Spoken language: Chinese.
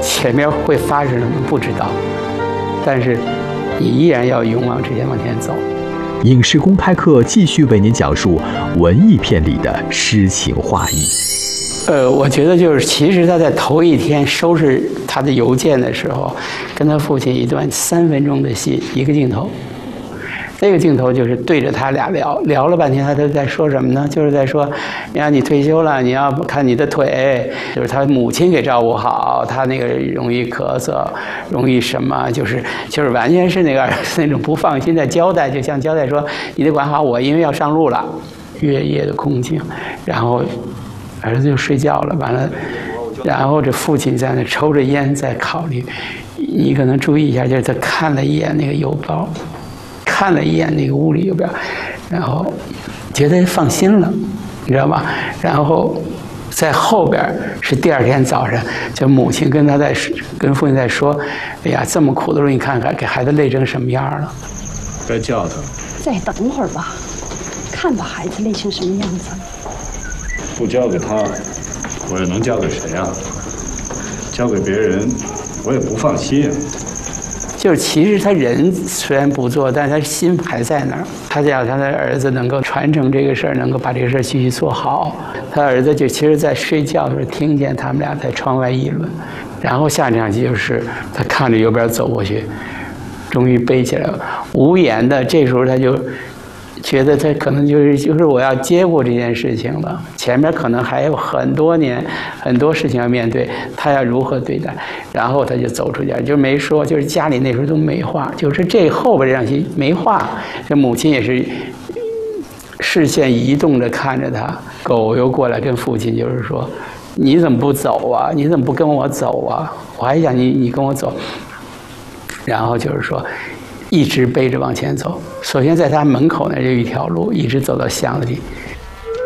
前面会发生什么不知道，但是你依然要勇往直前往前走。 影视公开课继续为您讲述文艺片里的诗情画意。 我觉得就是其实他在头一天收拾他的邮件的时候，跟他父亲一段3分钟的戏，一个镜头。这个镜头就是对着他俩聊了半天，他都在说什么呢？就是在说，你退休了，你要看你的腿，就是他母亲给照顾好，他那个容易咳嗽，容易什么，就是完全是那种不放心的交代，就像交代说你得管好我，因为要上路了。月夜的空境，然后儿子就睡觉了，完了，然后这父亲在那抽着烟在考虑。你可能注意一下，就是他看了一眼那个邮包。看了一眼那个屋里邮票，然后觉得放心了，你知道吧？然后在后边是第2天早上，就母亲跟父亲在说：“哎呀，这么苦的路，你看看，给孩子累成什么样了。” 该叫他。 再等会儿吧，看把孩子累成什么样子。 不交给他，我又能交给谁啊？交给别人，我也不放心啊。 就是其实他人虽然不做，但是他心还在那儿。他想他的儿子能够传承这个事儿，能够把这个事儿继续做好。他儿子就其实在睡觉的时候听见他们俩在窗外议论，然后下场戏就是他看着邮边走过去，终于背起来了，无言的。这时候他就觉得他可能就是我要接过这件事情了，前面可能还有很多年很多事情要面对，他要如何对待？然后他就走出去，就没说，就是家里那时候都没话，就是这后边这场戏没话，这母亲也是视线移动着看着他，狗又过来跟父亲就是说：“你怎么不走啊？你怎么不跟我走啊？我还想你跟我走。”然后就是说。一直背着往前走，首先在他门口那就一条路，一直走到巷子里，